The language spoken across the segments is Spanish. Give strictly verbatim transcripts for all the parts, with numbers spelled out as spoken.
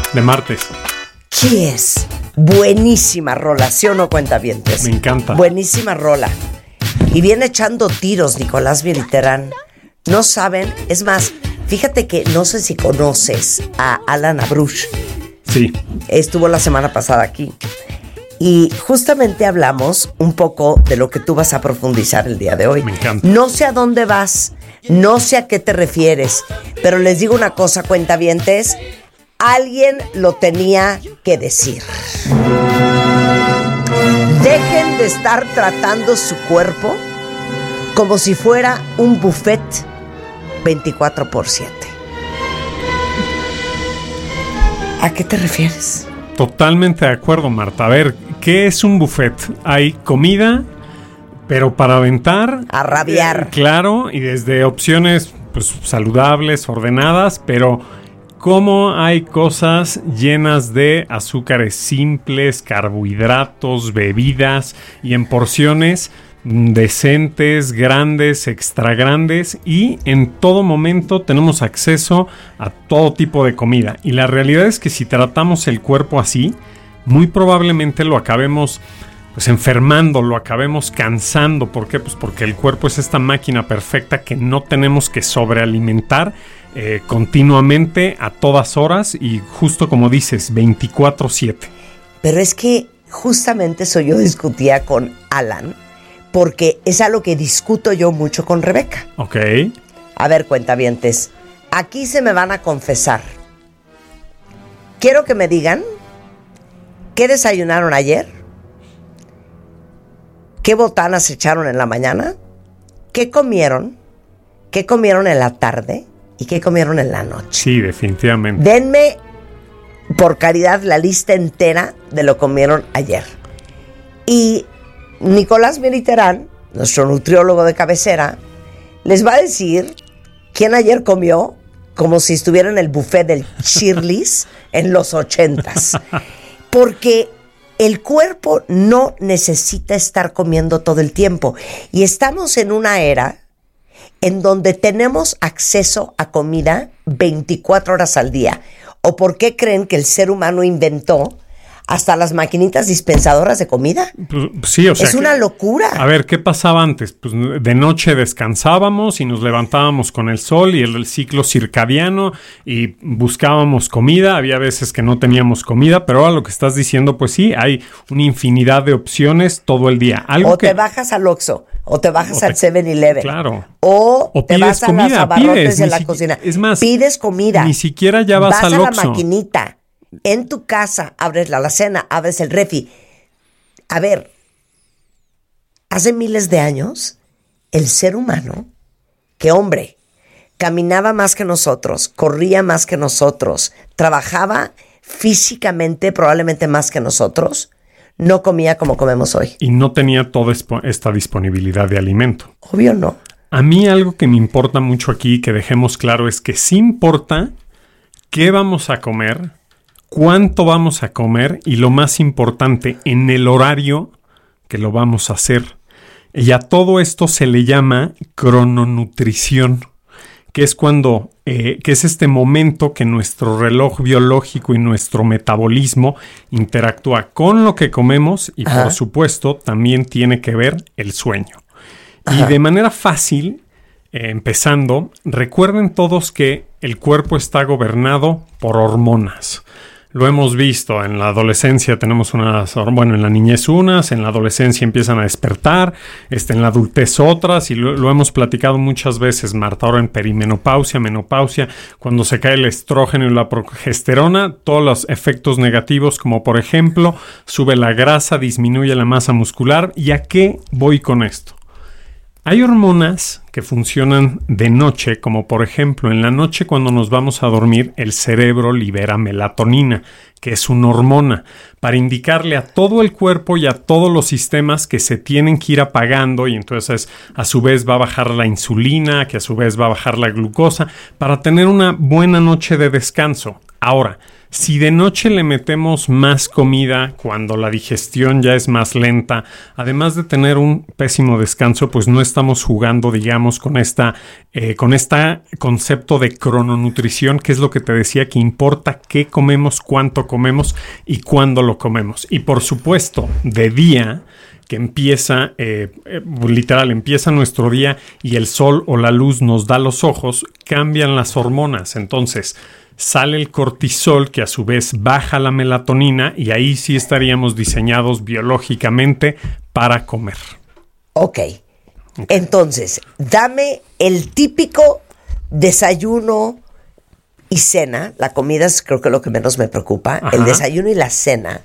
de martes. Kiss. Buenísima rola, ¿sí o no, cuentavientes? Me encanta. Buenísima rola. Y viene echando tiros Nicolás Militerán. No saben, es más, fíjate que no sé si conoces a Alan Abruch. Sí. Estuvo la semana pasada aquí. Y justamente hablamos un poco de lo que tú vas a profundizar el día de hoy. Me encanta. No sé a dónde vas, no sé a qué te refieres, pero les digo una cosa, cuentavientes, alguien lo tenía que decir. Dejen de estar tratando su cuerpo como si fuera un buffet veinticuatro por siete. ¿A qué te refieres? Totalmente de acuerdo, Marta. A ver, ¿qué es un buffet? Hay comida, pero para aventar. A rabiar. Eh, claro, y desde opciones pues, saludables, ordenadas, pero cómo hay cosas llenas de azúcares simples, carbohidratos, bebidas y en porciones decentes, grandes, extra grandes, y en todo momento tenemos acceso a todo tipo de comida. Y la realidad es que si tratamos el cuerpo así, muy probablemente lo acabemos pues enfermando, lo acabemos cansando. ¿Por qué? Pues porque el cuerpo es esta máquina perfecta que no tenemos que sobrealimentar eh, continuamente a todas horas y justo como dices, veinticuatro siete. Pero es que justamente eso yo discutía con Alan, porque es algo que discuto yo mucho con Rebeca. Ok. A ver, cuentavientes, aquí se me van a confesar. Quiero que me digan qué desayunaron ayer, qué botanas echaron en la mañana, qué comieron, qué comieron en la tarde y qué comieron en la noche. Sí, definitivamente. Denme, por caridad, la lista entera de lo que comieron ayer. Y Nicolás Militerán, nuestro nutriólogo de cabecera, les va a decir quién ayer comió como si estuviera en el buffet del Shirley's en los ochentas. Porque el cuerpo no necesita estar comiendo todo el tiempo. Y estamos en una era en donde tenemos acceso a comida veinticuatro horas al día. ¿O por qué creen que el ser humano inventó hasta las maquinitas dispensadoras de comida? Pues, sí, o sea, es una que, locura. A ver, ¿qué pasaba antes? Pues de noche descansábamos y nos levantábamos con el sol y el, el ciclo circadiano y buscábamos comida. Había veces que no teníamos comida, pero ahora lo que estás diciendo, pues sí, hay una infinidad de opciones todo el día. Algo o que, te bajas al Oxxo, o te bajas o al te, seven eleven. Claro. O, o te pides vas a comida, las abarrotes pides, de la si, cocina. Es más, pides comida. Ni siquiera ya vas, vas al a Oxxo. la maquinita. En tu casa, abres la alacena, abres el refri. A ver, hace miles de años, el ser humano, que hombre, caminaba más que nosotros, corría más que nosotros, trabajaba físicamente probablemente más que nosotros, no comía como comemos hoy. Y no tenía toda esta disponibilidad de alimento. Obvio no. A mí algo que me importa mucho aquí, que dejemos claro, es que sí importa qué vamos a comer, cuánto vamos a comer y lo más importante, en el horario que lo vamos a hacer. Y a todo esto se le llama crononutrición, que es cuando, eh, que es este momento que nuestro reloj biológico y nuestro metabolismo interactúa con lo que comemos y Ajá. por supuesto también tiene que ver el sueño. Ajá. Y de manera fácil, eh, empezando, recuerden todos que el cuerpo está gobernado por hormonas. Lo hemos visto, en la adolescencia tenemos unas, bueno, en la niñez unas, en la adolescencia empiezan a despertar, este, en la adultez otras, y lo, lo hemos platicado muchas veces, Marta, ahora en perimenopausia, menopausia, cuando se cae el estrógeno y la progesterona, todos los efectos negativos, como por ejemplo, sube la grasa, disminuye la masa muscular. ¿Y a qué voy con esto? Hay hormonas que funcionan de noche, como por ejemplo en la noche cuando nos vamos a dormir el cerebro libera melatonina, que es una hormona, para indicarle a todo el cuerpo y a todos los sistemas que se tienen que ir apagando y entonces a su vez va a bajar la insulina, que a su vez va a bajar la glucosa, para tener una buena noche de descanso. Ahora, si de noche le metemos más comida cuando la digestión ya es más lenta, además de tener un pésimo descanso, pues no estamos jugando, digamos, seguimos con esta, eh, con este concepto de crononutrición, que es lo que te decía, que importa qué comemos, cuánto comemos y cuándo lo comemos. Y por supuesto, de día, que empieza, eh, eh, literal, empieza nuestro día y el sol o la luz nos da los ojos, cambian las hormonas. Entonces, sale el cortisol, que a su vez baja la melatonina, y ahí sí estaríamos diseñados biológicamente para comer. Ok. Okay. Entonces, dame el típico desayuno y cena. La comida es creo que lo que menos me preocupa. Ajá. El desayuno y la cena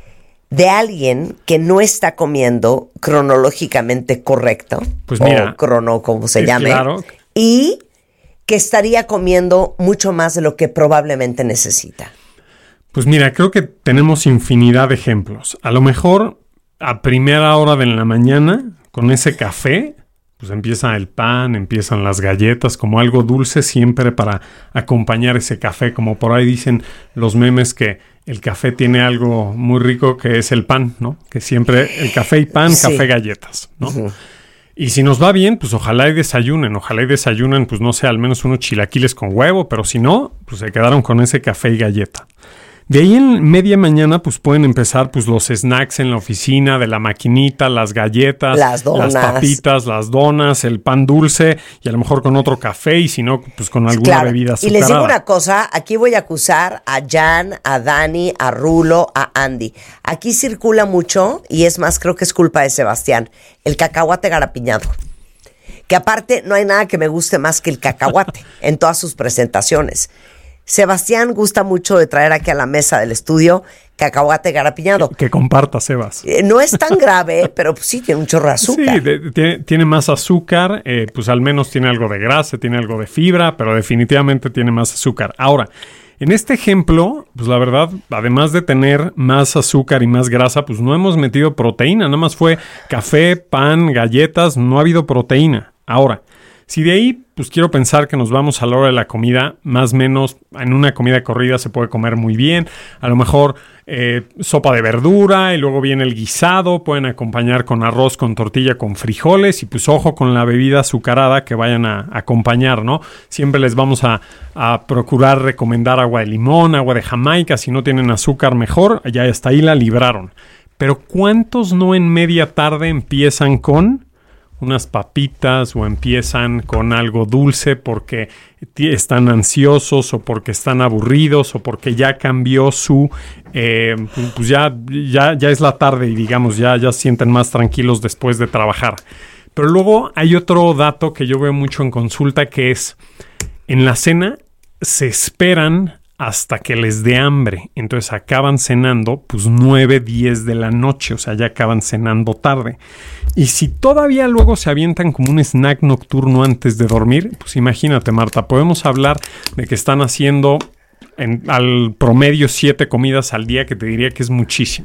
de alguien que no está comiendo cronológicamente correcto. Pues mira. O crono, como se eh, llame. Claro. Y que estaría comiendo mucho más de lo que probablemente necesita. Pues mira, creo que tenemos infinidad de ejemplos. A lo mejor a primera hora de la mañana, con ese café, pues empieza el pan, empiezan las galletas, como algo dulce siempre para acompañar ese café. Como por ahí dicen los memes que el café tiene algo muy rico que es el pan, ¿no? Que siempre el café y pan, sí. Café, galletas, ¿no? Uh-huh. Y si nos va bien, pues ojalá y desayunen, ojalá y desayunen, pues no sé, al menos unos chilaquiles con huevo, pero si no, pues se quedaron con ese café y galleta. De ahí en media mañana, pues pueden empezar pues los snacks en la oficina, de la maquinita, las galletas, las donas, las papitas, las donas, el pan dulce y a lo mejor con otro café y si no, pues con alguna claro. bebida azucarada. Y les digo una cosa, aquí voy a acusar a Jan, a Dani, a Rulo, a Andy. Aquí circula mucho, y es más, creo que es culpa de Sebastián, el cacahuate garapiñado. Que aparte no hay nada que me guste más que el cacahuate en todas sus presentaciones. Sebastián gusta mucho de traer aquí a la mesa del estudio cacahuate garapiñado. Que, que comparta, Sebas. Eh, no es tan grave, pero pues sí, tiene un chorro de azúcar. Sí, de, tiene, tiene más azúcar, eh, pues al menos tiene algo de grasa, tiene algo de fibra, pero definitivamente tiene más azúcar. Ahora, en este ejemplo, pues la verdad, además de tener más azúcar y más grasa, pues no hemos metido proteína, nada más fue café, pan, galletas, no ha habido proteína. Ahora, si de ahí, pues quiero pensar que nos vamos a la hora de la comida, más o menos en una comida corrida se puede comer muy bien. A lo mejor eh, sopa de verdura y luego viene el guisado. Pueden acompañar con arroz, con tortilla, con frijoles y pues ojo con la bebida azucarada que vayan a, a acompañar, ¿no? Siempre les vamos a, a procurar recomendar agua de limón, agua de Jamaica. Si no tienen azúcar, mejor. Ya hasta ahí la libraron. Pero ¿cuántos no en media tarde empiezan con unas papitas o empiezan con algo dulce porque están ansiosos o porque están aburridos o porque ya cambió su... Eh, pues ya, ya, ya es la tarde y digamos ya, ya se sienten más tranquilos después de trabajar. Pero luego hay otro dato que yo veo mucho en consulta que es en la cena se esperan hasta que les dé hambre. Entonces acaban cenando pues nueve, diez de la noche. O sea, ya acaban cenando tarde. Y si todavía luego se avientan como un snack nocturno antes de dormir, pues imagínate, Marta, podemos hablar de que están haciendo en, al promedio siete comidas al día, que te diría que es muchísimo.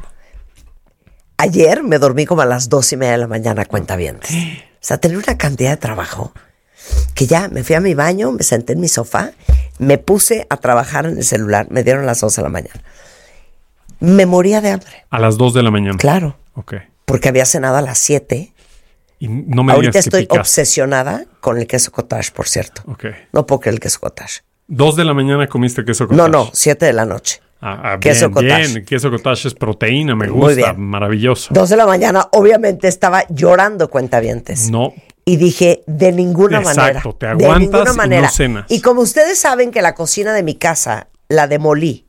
Ayer me dormí como a las dos y media de la mañana, cuentavientes. O sea, tenía una cantidad de trabajo que ya me fui a mi baño, me senté en mi sofá, me puse a trabajar en el celular. Me dieron las once de la mañana. Me moría de hambre. A las dos de la mañana. Claro. Ok. Porque había cenado a las siete. Y no me Ahorita digas que estoy picaste. Obsesionada con el queso cottage, por cierto. Ok. No puedo creer el queso cottage. Dos de la mañana comiste queso cottage. No, no, siete de la noche. Ah, ah, queso bien, cottage. bien. Queso cottage es proteína, me Muy gusta. bien. Maravilloso. Dos de la mañana, obviamente estaba llorando, cuentavientes. No. Y dije, de ninguna Exacto, manera. te aguantas de ninguna y manera. no cenas. Y como ustedes saben que la cocina de mi casa la demolí,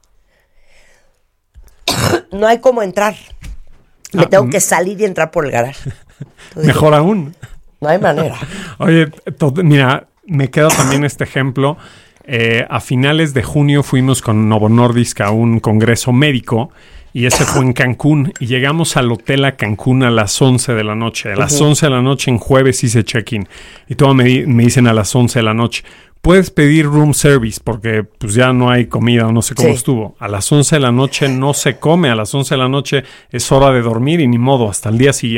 no hay cómo entrar. Me Ah, tengo que salir y entrar por el garaje. Entonces, Mejor aún. no hay manera. Oye, to- mira, me queda también este ejemplo. Eh, a finales de junio fuimos con Novo Nordisk a un congreso médico y ese fue en Cancún y llegamos al hotel a Cancún a las once de la noche. A las Uh-huh. once de la noche en jueves hice check-in y todo me, di- me dicen a las once de la noche. Puedes pedir room service porque pues ya no hay comida o no sé cómo Sí. estuvo. A las once de la noche no se come, a las once de la noche es hora de dormir y ni modo, hasta el día siguiente.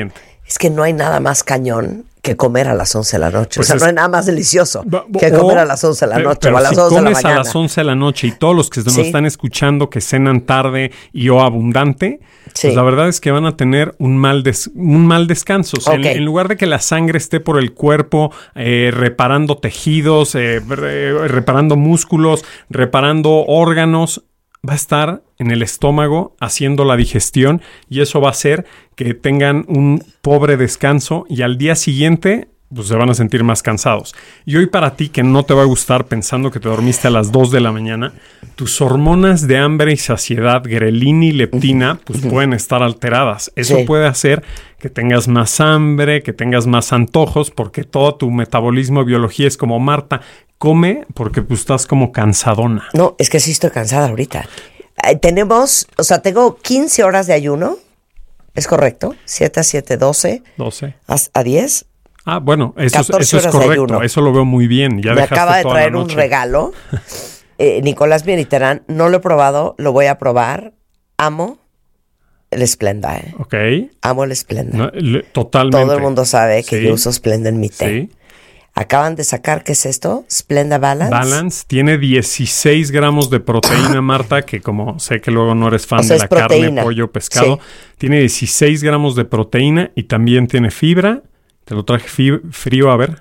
Es que no hay nada más cañón que comer a las once de la noche. Pues o sea, es, no hay nada más delicioso o, que comer a las once de la noche pero o a las si once de la comes mañana. a las once de la noche y todos los que nos sí. están escuchando que cenan tarde y o abundante, sí. pues la verdad es que van a tener un mal, des, un mal descanso. O sea, okay. en, en lugar de que la sangre esté por el cuerpo eh, reparando tejidos, eh, re, reparando músculos, reparando órganos, va a estar en el estómago haciendo la digestión y eso va a hacer que tengan un pobre descanso y al día siguiente pues se van a sentir más cansados. Y hoy para ti que no te va a gustar pensando que te dormiste a las dos de la mañana, tus hormonas de hambre y saciedad, grelina y leptina, pues uh-huh. pueden estar alteradas. Eso sí. puede hacer que tengas más hambre, que tengas más antojos, porque todo tu metabolismo, biología es como Marta, come porque pues estás como cansadona. No, es que sí estoy cansada ahorita. Eh, tenemos, o sea, tengo quince horas de ayuno, ¿es correcto? siete a siete, doce. doce. A, a diez. Ah, bueno, eso, es, eso es correcto, eso lo veo muy bien. Ya me acaba de traer un regalo, eh, Nicolás Miriterán, no lo he probado, lo voy a probar. Amo el Splenda, ¿eh? Ok. Amo el Splenda. No, le, totalmente. Todo el mundo sabe que sí. yo uso Splenda en mi té. Sí. Acaban de sacar, ¿qué es esto? Splenda Balance. Balance tiene dieciséis gramos de proteína, Marta, que como sé que luego no eres fan o sea, de la proteína. carne, pollo, pescado, sí. tiene dieciséis gramos de proteína y también tiene fibra. Te lo traje fi- frío, a ver.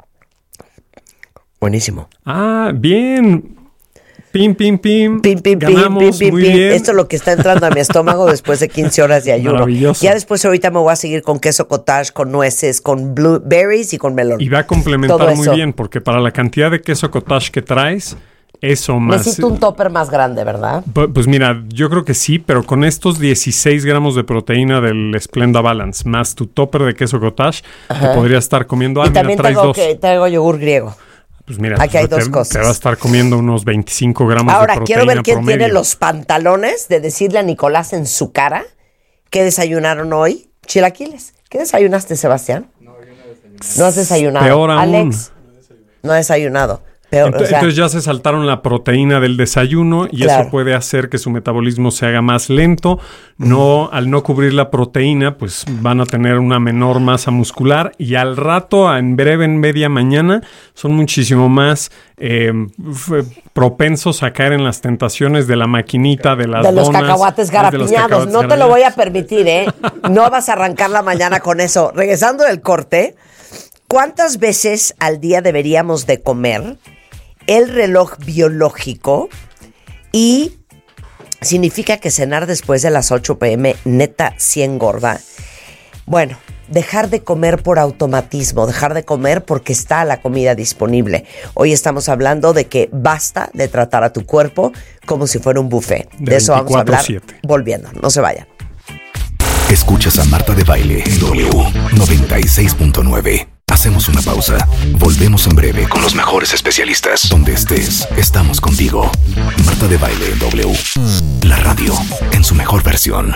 Buenísimo. Ah, bien. Pim, pim, pim. Pim, pim, Ganamos, pim, pim, muy pim. bien. Esto es lo que está entrando a mi estómago después de quince horas de ayuno. Maravilloso. Ya después ahorita me voy a seguir con queso cottage, con nueces, con blueberries y con melón. Y va a complementar muy bien, porque para la cantidad de queso cottage que traes, eso más... Necesito un topper más grande, ¿verdad? Pues, pues mira, yo creo que sí, pero con estos dieciséis gramos de proteína del Splenda Balance, más tu topper de queso cottage, Ajá. te podría estar comiendo... Ah, y mira, también traes tengo, dos. que, traigo yogur griego. Pues mira, aquí pues hay te, dos cosas. Te va a estar comiendo unos veinticinco gramos Ahora, de proteína quiero ver quién promedio. tiene los pantalones de decirle a Nicolás en su cara qué desayunaron hoy. Chilaquiles. ¿Qué desayunaste, Sebastián? No, yo no desayuné. No has desayunado. Peor aún. Alex, no ha desayunado. Peor, Ent- o sea, entonces ya se saltaron la proteína del desayuno y claro. eso puede hacer que su metabolismo se haga más lento. No, al no cubrir la proteína, pues van a tener una menor masa muscular y al rato, en breve, en media mañana, son muchísimo más eh, f- propensos a caer en las tentaciones de la maquinita, de las de los donas, cacahuates garapiñados. cacahuates No te lo voy a permitir, ¿eh? No vas a arrancar la mañana con eso. Regresando del corte, ¿cuántas veces al día deberíamos de comer? El reloj biológico y significa que cenar después de las ocho pm neta sí engorda. Bueno, dejar de comer por automatismo, dejar de comer porque está la comida disponible. Hoy estamos hablando de que basta de tratar a tu cuerpo como si fuera un buffet. De, de eso vamos a hablar siete. Volviendo, no se vayan. Escuchas a Marta de Baile en W noventa y seis punto nueve. Hacemos una pausa. Volvemos en breve con los mejores especialistas. Donde estés, estamos contigo. Marta de Baile en W. La radio en su mejor versión.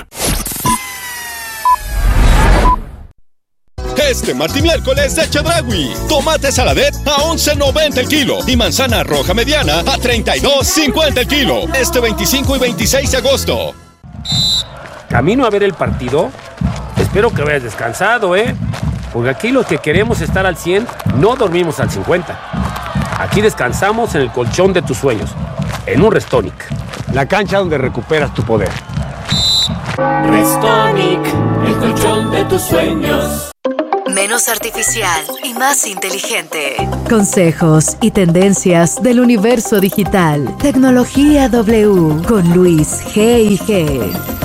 Este martes miércoles de Chedraui. Tomate saladet a once noventa el kilo y manzana roja mediana a treinta y dos cincuenta el kilo. Este veinticinco y veintiséis de agosto. Camino a ver el partido. Espero que vayas descansado, ¿eh? Porque aquí los que queremos estar al cien, no dormimos al cincuenta. Aquí descansamos en el colchón de tus sueños, en un Restonic. La cancha donde recuperas tu poder. Restonic, el colchón de tus sueños. Menos artificial y más inteligente. Consejos y tendencias del universo digital. Tecnología W con Luis G y G.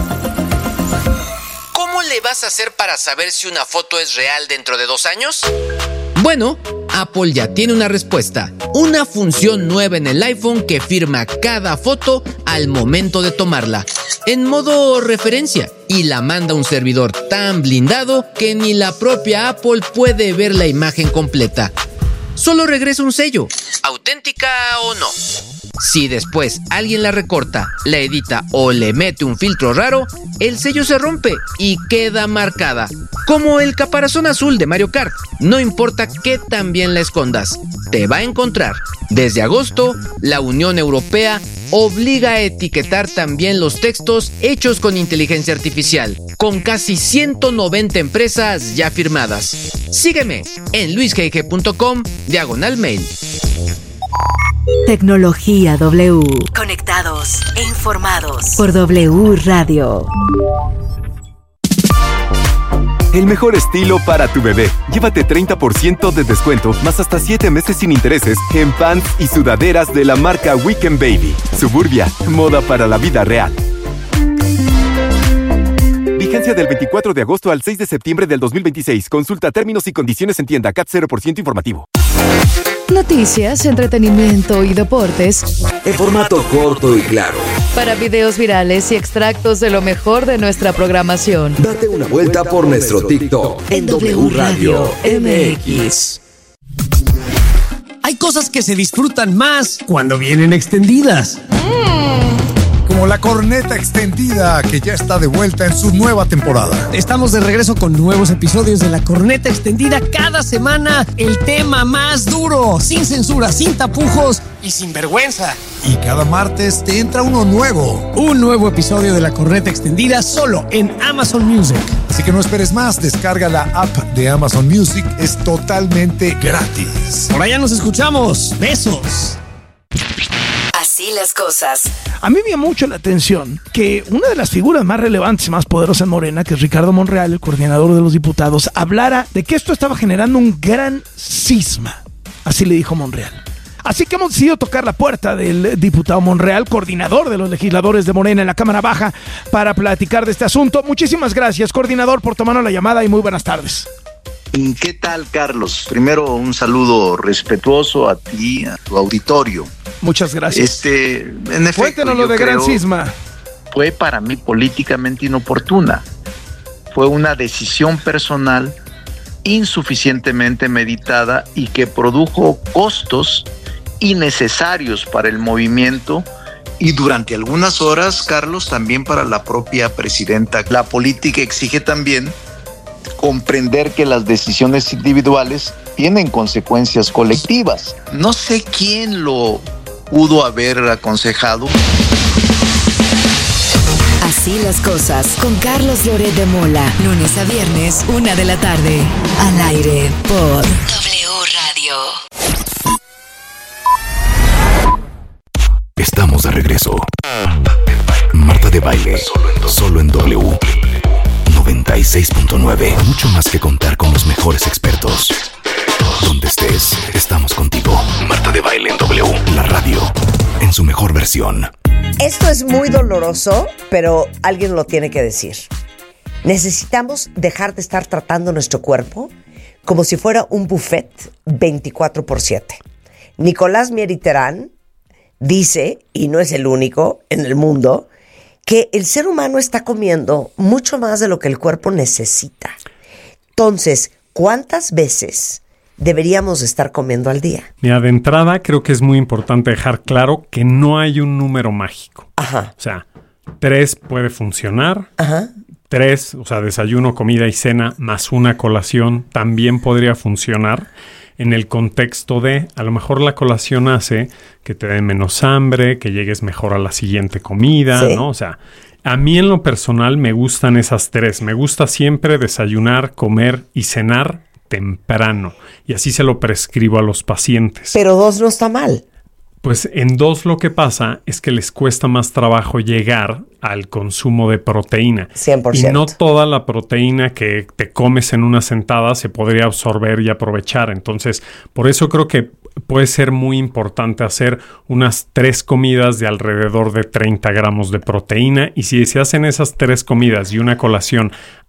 ¿Cómo le vas a hacer para saber si una foto es real dentro de dos años? Bueno, Apple ya tiene una respuesta. Una función nueva en el iPhone que firma cada foto al momento de tomarla, en modo referencia, y la manda a un servidor tan blindado que ni la propia Apple puede ver la imagen completa. Solo regresa un sello ¿auténtica o no? Si después alguien la recorta, la edita o le mete un filtro raro, el sello se rompe y queda marcada. Como el caparazón azul de Mario Kart. No importa qué tan bien la escondas, te va a encontrar. Desde agosto, la Unión Europea obliga a etiquetar también los textos hechos con inteligencia artificial, con casi ciento noventa empresas ya firmadas. Sígueme en luisgg.com diagonal mail. Tecnología W. Conectados e informados por W Radio. El mejor estilo para tu bebé. Llévate treinta por ciento de descuento más hasta siete meses sin intereses en pants y sudaderas de la marca Weekend Baby. Suburbia, moda para la vida real. Vigencia del veinticuatro de agosto al seis de septiembre del dos mil veintiséis. Consulta términos y condiciones en tienda. C A T cero por ciento informativo. Noticias, entretenimiento y deportes en formato corto y claro. Para videos virales y extractos de lo mejor de nuestra programación. Date una vuelta por nuestro TikTok en W Radio M X. Hay cosas que se disfrutan más cuando vienen extendidas. Mm. Como la corneta extendida, que ya está de vuelta en su nueva temporada. Estamos de regreso con nuevos episodios de la corneta extendida cada semana. El tema más duro, sin censura, sin tapujos y sin vergüenza. Y cada martes te entra uno nuevo. Un nuevo episodio de la corneta extendida solo en Amazon Music. Así que no esperes más, descarga la app de Amazon Music, es totalmente gratis. Por allá nos escuchamos. Besos. Así las cosas. A mí me llamó mucho la atención que una de las figuras más relevantes y más poderosas en Morena, que es Ricardo Monreal, el coordinador de los diputados, hablara de que esto estaba generando un gran cisma. Así le dijo Monreal. Así que hemos decidido tocar la puerta del diputado Monreal, coordinador de los legisladores de Morena en la Cámara Baja, para platicar de este asunto. Muchísimas gracias, coordinador, por tomarnos la llamada y muy buenas tardes. ¿Qué tal, Carlos? Primero, un saludo respetuoso a ti, a tu auditorio. Muchas gracias. Este, en efecto, cuéntanos lo de gran cisma. Fue para mí políticamente inoportuna. Fue una decisión personal insuficientemente meditada y que produjo costos innecesarios para el movimiento y durante algunas horas, Carlos, también para la propia presidenta. La política exige también comprender que las decisiones individuales tienen consecuencias colectivas. No sé quién lo pudo haber aconsejado. Así las cosas con Carlos Loret de Mola, lunes a viernes, una de la tarde, al aire por W Radio. Estamos de regreso. Marta de Baile, solo en W noventa y seis punto nueve. Mucho más que contar con los mejores expertos. Donde estés, estamos contigo. Marta de Baile en W, la radio, en su mejor versión. Esto es muy doloroso, pero alguien lo tiene que decir. Necesitamos dejar de estar tratando nuestro cuerpo como si fuera un buffet veinticuatro por siete. Nicolás Mieriterán dice, y no es el único en el mundo, que el ser humano está comiendo mucho más de lo que el cuerpo necesita. Entonces, ¿cuántas veces deberíamos estar comiendo al día? Mira, de entrada creo que es muy importante dejar claro que no hay un número mágico. Ajá. O sea, tres puede funcionar. Ajá. Tres, o sea, desayuno, comida y cena más una colación también podría funcionar en el contexto de, a lo mejor la colación hace que te dé menos hambre, que llegues mejor a la siguiente comida, sí, ¿no? O sea, a mí en lo personal me gustan esas tres. Me gusta siempre desayunar, comer y cenar temprano. Y así se lo prescribo a los pacientes. Pero dos no está mal. Pues en dos lo que pasa es que les cuesta más trabajo llegar al consumo de proteína. cien por ciento. Y no toda la proteína que te comes en una sentada se podría absorber y aprovechar. Entonces, por eso creo que puede ser muy importante hacer unas tres comidas de alrededor de treinta gramos de proteína. Y si se hacen esas tres comidas y una colación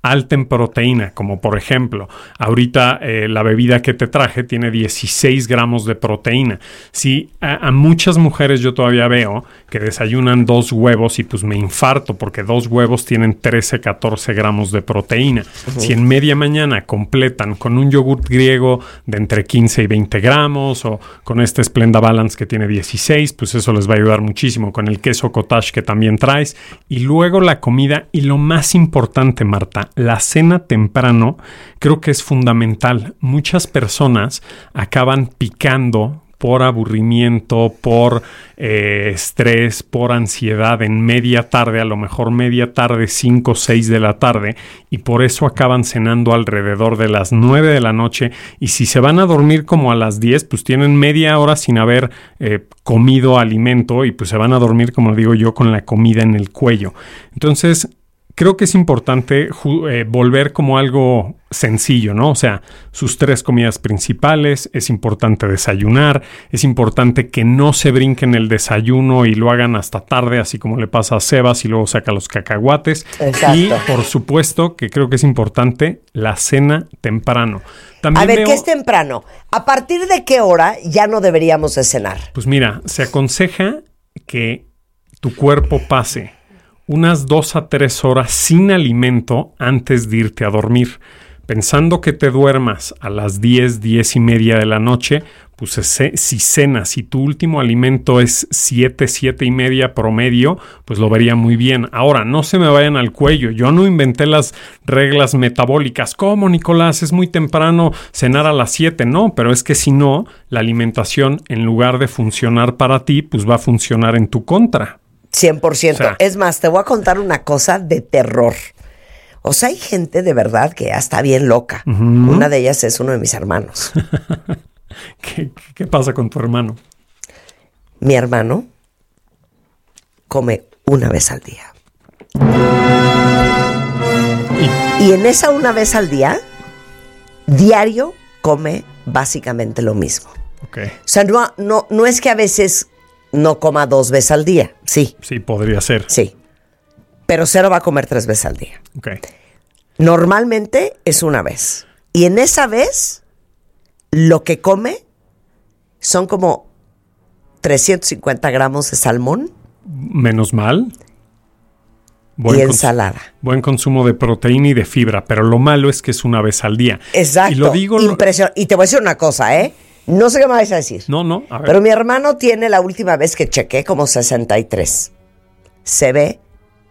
alta en proteína, como por ejemplo, ahorita eh, la bebida que te traje tiene dieciséis gramos de proteína. Si a, a muchas mujeres yo todavía veo que desayunan dos huevos y pues me infarto porque dos huevos tienen trece, catorce gramos de proteína. Uh-huh. Si en media mañana completan con un yogurt griego de entre quince y veinte gramos o con este Splenda Balance que tiene dieciséis, pues eso les va a ayudar muchísimo, con el queso cottage que también traes, y luego la comida. Y lo más importante, Marta, la cena temprano creo que es fundamental. Muchas personas acaban picando por aburrimiento, por eh, estrés, por ansiedad en media tarde, a lo mejor media tarde, cinco o seis de la tarde, y por eso acaban cenando alrededor de las nueve de la noche, y si se van a dormir como a las diez, pues tienen media hora sin haber eh, comido alimento, y pues se van a dormir, como digo yo, con la comida en el cuello. Entonces, creo que es importante eh, volver como algo sencillo, ¿no? O sea, sus tres comidas principales, es importante desayunar, es importante que no se brinquen el desayuno y lo hagan hasta tarde, así como le pasa a Sebas y luego saca los cacahuates. Exacto. Y, por supuesto, que creo que es importante la cena temprano. También a ver, veo, ¿qué es temprano? ¿A partir de qué hora ya no deberíamos de cenar? Pues mira, se aconseja que tu cuerpo pase unas dos a tres horas sin alimento antes de irte a dormir. Pensando que te duermas a las diez, diez y media de la noche, pues si cenas, si tu último alimento es siete, siete y media promedio, pues lo vería muy bien. Ahora, no se me vayan al cuello. Yo no inventé las reglas metabólicas. ¿Cómo, Nicolás? Es muy temprano cenar a las siete. No, pero es que si no, la alimentación, en lugar de funcionar para ti, pues va a funcionar en tu contra. cien por ciento. O sea, es más, te voy a contar una cosa de terror. O sea, hay gente de verdad que ya está bien loca. Uh-huh. Una de ellas es uno de mis hermanos. ¿Qué, ¿Qué pasa con tu hermano? Mi hermano come una vez al día. ¿Y? y en esa una vez al día, diario come básicamente lo mismo. Okay. O sea, no, no, no es que a veces no coma dos veces al día. Sí. Sí, podría ser. Sí. Pero cero va a comer tres veces al día. Okay. Normalmente es una vez. Y en esa vez, lo que come son como trescientos cincuenta gramos de salmón. Menos mal. Buen y ensalada. Cons- buen consumo de proteína y de fibra. Pero lo malo es que es una vez al día. Exacto. Y lo digo... Impresionante. Y te voy a decir una cosa, ¿eh? No sé qué me vais a decir. No, no. A ver. Pero mi hermano tiene, la última vez que chequé, como sesenta y tres. Se ve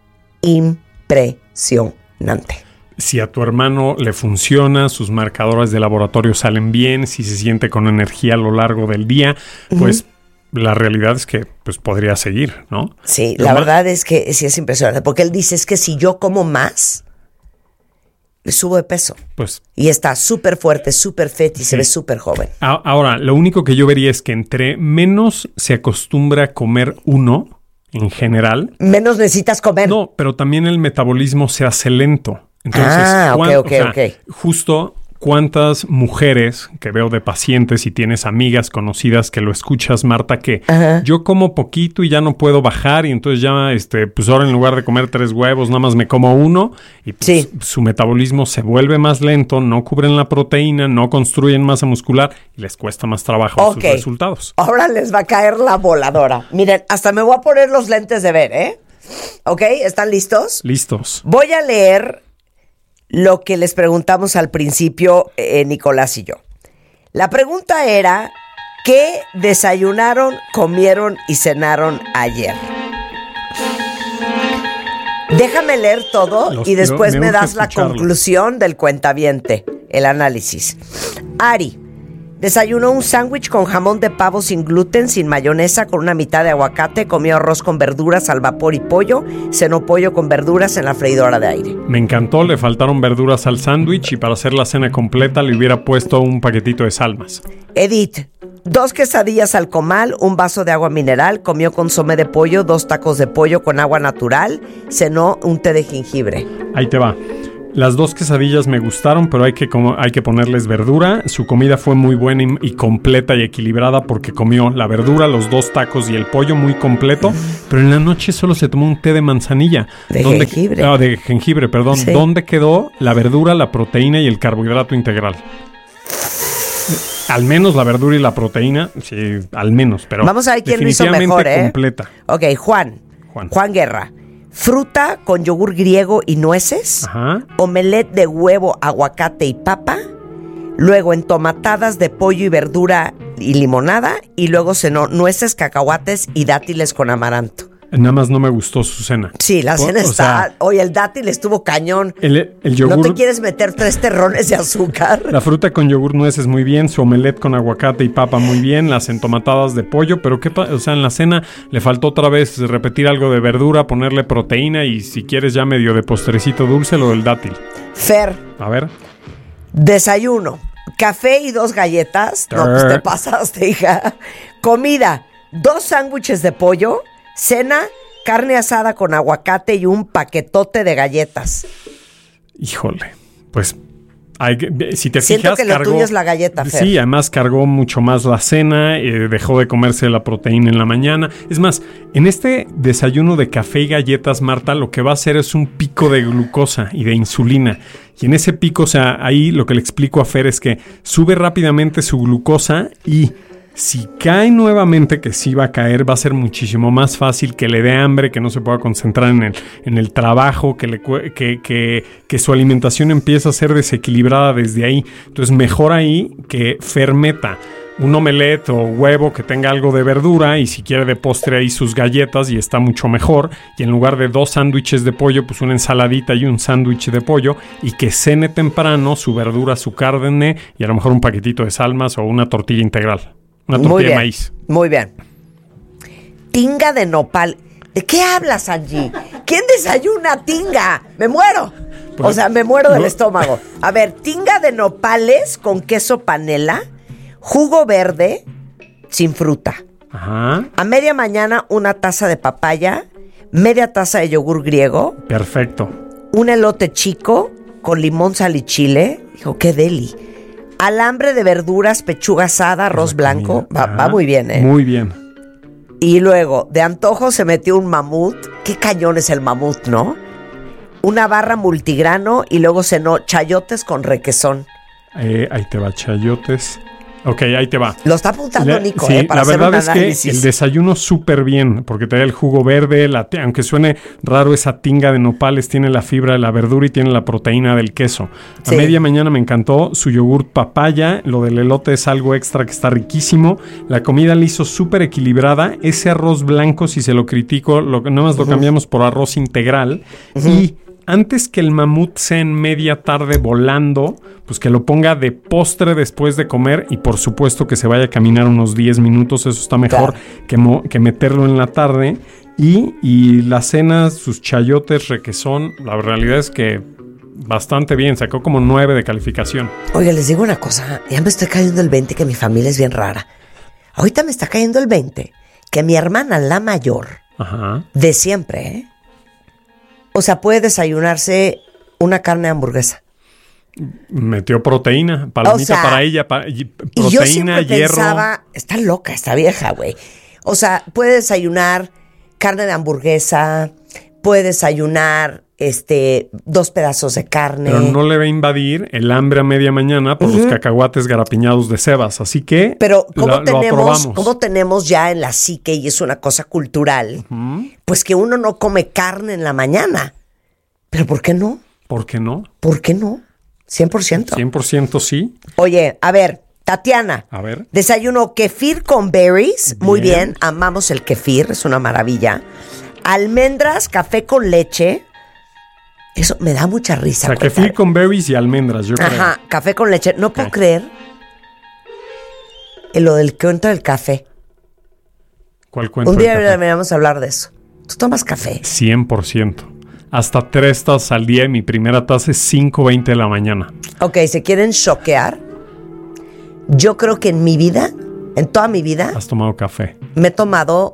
impresionante. Si a tu hermano le funciona, sus marcadores de laboratorio salen bien, si se siente con energía a lo largo del día, pues uh-huh. la realidad es que pues podría seguir, ¿no? Sí, Pero la más... verdad es que sí es impresionante, porque él dice es que si yo como más, le subo de peso. Pues, y está súper fuerte, súper fit y sí. se ve súper joven. Ahora, lo único que yo vería es que entre menos se acostumbra a comer uno, en general, menos necesitas comer. No, pero también el metabolismo se hace lento. Entonces, ah, ok, ok, o sea, ok. Justo cuántas mujeres que veo de pacientes y tienes amigas conocidas que lo escuchas, Marta, que uh-huh. yo como poquito y ya no puedo bajar y entonces ya, este, pues ahora en lugar de comer tres huevos, nada más me como uno y pues sí. su metabolismo se vuelve más lento, no cubren la proteína, no construyen masa muscular y les cuesta más trabajo okay. sus resultados. Ahora les va a caer la voladora. Miren, hasta me voy a poner los lentes de ver, ¿eh? ¿Ok? ¿Están listos? Listos. Voy a leer lo que les preguntamos al principio, eh, Nicolás y yo. La pregunta era, ¿qué desayunaron, comieron y cenaron ayer? Déjame leer todo Los, y después me, me das la conclusión del cuentaviente, el análisis. Ari desayunó un sándwich con jamón de pavo sin gluten, sin mayonesa, con una mitad de aguacate, comió arroz con verduras al vapor y pollo, cenó pollo con verduras en la freidora de aire. Me encantó, le faltaron verduras al sándwich y para hacer la cena completa le hubiera puesto un paquetito de salmas. Edith, dos quesadillas al comal, un vaso de agua mineral, comió consomé de pollo, dos tacos de pollo con agua natural, cenó un té de jengibre. Ahí te va. Las dos quesadillas me gustaron, pero hay que, como, hay que ponerles verdura. Su comida fue muy buena y, y completa y equilibrada porque comió la verdura, los dos tacos y el pollo muy completo. Pero en la noche solo se tomó un té de manzanilla. De ¿Dónde, jengibre. Ah, de jengibre, perdón. Sí. ¿Dónde quedó la verdura, la proteína y el carbohidrato integral? Al menos la verdura y la proteína, sí, al menos, pero vamos a ver quién lo hizo mejor, ¿eh? Completa. Ok, Juan. Juan. Juan Guerra. Fruta con yogur griego y nueces. Ajá. Omelette de huevo, aguacate y papa. Luego entomatadas de pollo y verdura y limonada. Y luego cenó nueces, cacahuates y dátiles con amaranto. Nada más no me gustó su cena. Sí, la cena o, o está... sea, oye, el dátil estuvo cañón. El, el yogur... ¿No te quieres meter tres terrones de azúcar? La fruta con yogur nueces muy bien, su omelette con aguacate y papa muy bien, las entomatadas de pollo, pero qué pa- o sea, en la cena le faltó otra vez repetir algo de verdura, ponerle proteína y si quieres ya medio de postrecito dulce, lo del dátil. Fer. A ver. Desayuno. Café y dos galletas. No, pues te pasaste, hija. Comida. Dos sándwiches de pollo. Cena, carne asada con aguacate y un paquetote de galletas. Híjole, pues hay que, si te Siento fijas, que lo cargó, tuyo es la galleta, Fer. Sí, además cargó mucho más la cena, eh, dejó de comerse la proteína en la mañana. Es más, en este desayuno de café y galletas, Marta, lo que va a hacer es un pico de glucosa y de insulina. Y en ese pico, o sea, ahí lo que le explico a Fer es que sube rápidamente su glucosa y... si cae nuevamente, que sí va a caer, va a ser muchísimo más fácil que le dé hambre, que no se pueda concentrar en el, en el trabajo, que, le, que, que, que su alimentación empieza a ser desequilibrada desde ahí. Entonces, mejor ahí que fermeta un omelette o huevo que tenga algo de verdura y si quiere de postre ahí sus galletas y está mucho mejor. Y en lugar de dos sándwiches de pollo, pues una ensaladita y un sándwich de pollo y que cene temprano su verdura, su carne y a lo mejor un paquetito de salmas o una tortilla integral. Una tortilla Muy bien, de maíz. Muy bien. Tinga de nopal. ¿De qué hablas, Angie? ¿Quién desayuna tinga? ¡Me muero! Pues, o sea, me muero del no. estómago. A ver, tinga de nopales con queso panela, jugo verde sin fruta. Ajá. A media mañana una taza de papaya, media taza de yogur griego. Perfecto. Un elote chico con limón, sal y chile. Dijo, qué deli. Alambre de verduras, pechuga asada, arroz blanco. Va, va muy bien, ¿eh? Muy bien. Y luego, de antojo se metió un mamut. Qué cañón es el mamut, ¿no? Una barra multigrano y luego cenó chayotes con requesón. Eh, ahí te va, chayotes. Ok, ahí te va. Lo está apuntando la, Nico, sí, eh, para la hacer verdad un es análisis. que el desayuno súper bien, porque trae el jugo verde, la, aunque suene raro esa tinga de nopales, tiene la fibra de la verdura y tiene la proteína del queso. A Sí. media mañana me encantó su yogurt papaya, lo del elote es algo extra que está riquísimo. La comida la hizo súper equilibrada. Ese arroz blanco, si se lo critico, lo, nada más lo Ujú. cambiamos por arroz integral. Ujú. Y antes que el mamut sea en media tarde volando, pues que lo ponga de postre después de comer y por supuesto que se vaya a caminar unos diez minutos, eso está mejor Claro. que, mo- que meterlo en la tarde. Y, y la cena, sus chayotes, requesón, la realidad es que bastante bien, sacó como nueve de calificación. Oiga, les digo una cosa, ya me estoy cayendo el veinte que mi familia es bien rara. Ahorita me está cayendo el veinte que mi hermana, la mayor, Ajá. de siempre, ¿eh? O sea, puede desayunarse una carne de hamburguesa. Metió proteína, palomita O sea, para ella, pa- y- Y yo proteína, siempre hierro. pensaba, está loca esta vieja, güey. O sea, puede desayunar carne de hamburguesa, puede desayunar este dos pedazos de carne. Pero no le va a invadir el hambre a media mañana por Ujú. los cacahuates garapiñados de Sebas. Así que Pero ¿cómo la- lo tenemos, aprobamos. ¿cómo tenemos ya en la psique, y es una cosa cultural, Ujú. pues que uno no come carne en la mañana? ¿Pero por qué no? ¿Por qué no? ¿Por qué no? cien por ciento. cien por ciento sí. Oye, a ver, Tatiana. A ver. Desayuno kefir con berries. Muy Bien. bien, amamos el kefir, es una maravilla. Almendras, café con leche. Eso me da mucha O risa. sea, cuenta. kefir con berries y almendras, yo creo. Ajá, café con leche. No puedo Ok. creer en lo del cuento del café. ¿Cuál cuento? Un del día café? deberíamos hablar de eso. ¿Tú tomas café? cien por ciento. Hasta tres tazas al día y mi primera taza es cinco veinte de la mañana. Ok, ¿se quieren choquear? Yo creo que en mi vida, en toda mi vida, ¿Has tomado café? me he tomado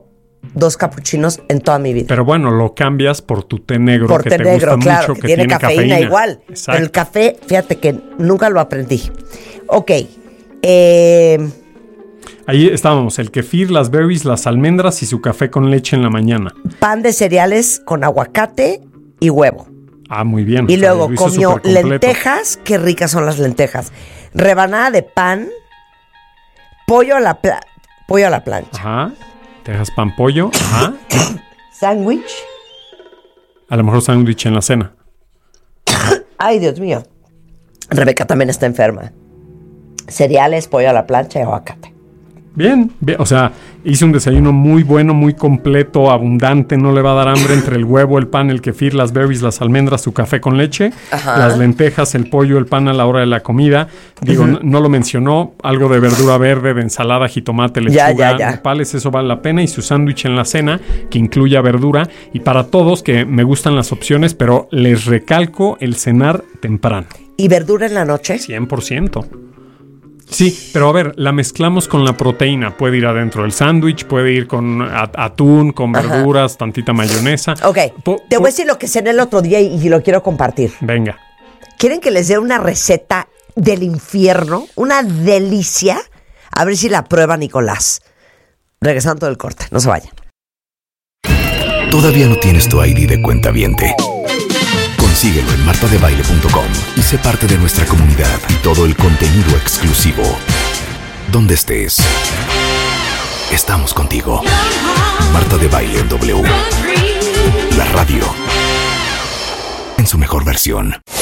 dos capuchinos en toda mi vida. Pero bueno, lo cambias por tu té negro, por que té te negro, gusta claro, mucho, que, que tiene, tiene cafeína, cafeína igual. Exacto. Pero el café, fíjate que nunca lo aprendí. Ok. Eh, Ahí estábamos, el kefir, las berries, las almendras y su café con leche en la mañana. Pan de cereales con aguacate y huevo. Ah, muy bien. Y o sea, luego lo hizo comió supercompleto. lentejas, qué ricas son las lentejas. Rebanada de pan, pollo a la, pla- pollo a la plancha. Ajá. Te dejas pan pollo. Ajá. Sándwich. A lo mejor sándwich en la cena. Ay, Dios mío. Rebeca también está enferma. Cereales, pollo a la plancha y aguacate. Bien, bien, o sea, hice un desayuno muy bueno, muy completo, abundante, no le va a dar hambre entre el huevo, el pan, el kefir, las berries, las almendras, su café con leche, Ajá. las lentejas, el pollo, el pan a la hora de la comida. Digo, Ujú. no, no lo mencionó, algo de verdura verde, de ensalada, jitomate, Ya, lechuga, ya, ya. nopales, eso vale la pena, y su sándwich en la cena, que incluya verdura. Y para todos, que me gustan las opciones, pero les recalco el cenar temprano. ¿Y verdura en la noche? cien por ciento. Sí, pero a ver, la mezclamos con la proteína. Puede ir adentro del sándwich, puede ir con at- atún, con Ajá. verduras, tantita mayonesa. Ok, Po- te po- voy a decir lo que cené el otro día y, y lo quiero compartir. Venga. ¿Quieren que les dé una receta del infierno? Una delicia. A ver si la prueba Nicolás. Regresando del corte, no se vayan. ¿Todavía no tienes tu I D de cuentaviente? Consíguelo en marta de baile punto com y sé parte de nuestra comunidad y todo el contenido exclusivo. Donde estés, estamos contigo. Marta de Baile en W. La radio en su mejor versión.